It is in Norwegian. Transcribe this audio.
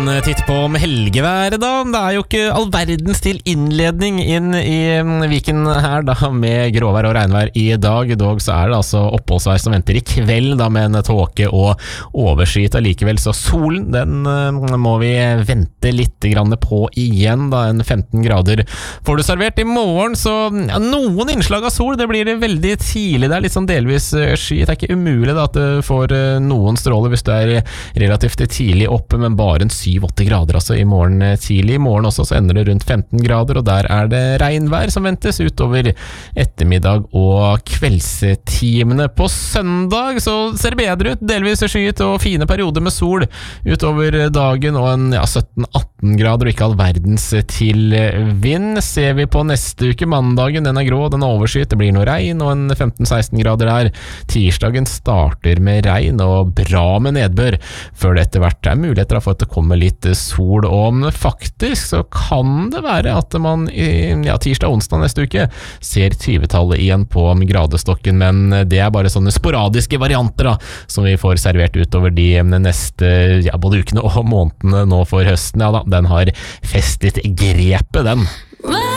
Titt på med helgeværet da. Det jo ikke all verdens til innledning inn i Viken her da, med gråvær og regnvær i dag. Dog så det altså oppholdsvær som venter i kveld da, med en tåke og overskyet. Likevel så solen, den må vi vente litt grann på igjen da. En 15 grader får du servert i morgen, så ja, noen innslag av sol, det blir det veldig tidlig. Det litt sånn delvis sky. Det ikke umulig da, at du får noen stråler hvis du relativt tidlig oppe, men bare en 7-8 grader altså i morgen tidlig. I morgen også så ender det rundt 15 grader, og der det regnvær som ventes utover ettermiddag og kveldstimene. På søndag så ser det bedre ut, delvis skyet og fine perioder med sol utover dagen, og en 17-18 grader og ikke all verdens til vind. Ser vi på neste uke, mandagen, den grå, den overskyet, det blir noe regn og en 15-16 grader der. Tirsdagen starter med regn og bra med nedbør, før det etter hvert muligheter for at det kommer litt sol. Og faktisk så kan det være at man i tirsdag og onsdag neste uke ser 20-tallet igjen på gradestokken, men det bare sånne sporadiske varianter da, som vi får servert utover de neste både ukene og månedene nå for høsten. Ja da, den har festet grepet, den.